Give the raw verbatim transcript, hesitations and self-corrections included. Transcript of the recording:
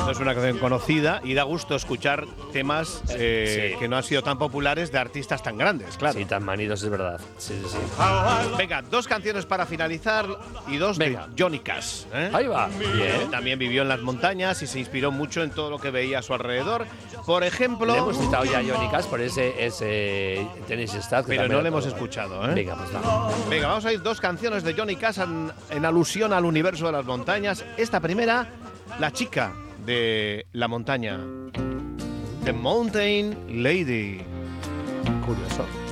No es una canción conocida y da gusto escuchar temas eh, Sí. que no han sido tan populares de artistas tan grandes, claro. Sí, tan manidos, es verdad. Sí, sí, sí. Venga, dos canciones para finalizar y dos Venga. de Johnny Cash. ¿eh? Ahí va. Bien. También vivió en las montañas y se inspiró mucho en todo lo que veía a su alrededor. Por ejemplo… Le hemos citado ya a Johnny Cash por ese, ese tenis stat. Pero no le hemos escuchado, ¿eh? Venga, pues va. Venga, vamos a ir dos canciones de Johnny Cash en, en alusión al universo de las montañas. Esta primera, La chica de la montaña. The Mountain Lady. Curioso.